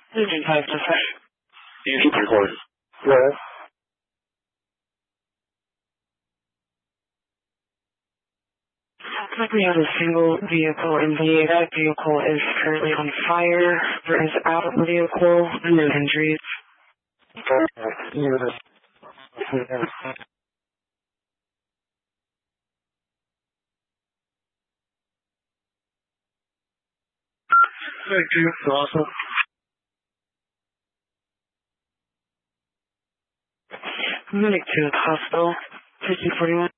Agent 5 to 5. Agent recording. Yes. Looks like we have a single vehicle in VA. That vehicle is currently on fire. There is out of the vehicle and no injuries. Thank you. Awesome. I'm going to hospital. 5041.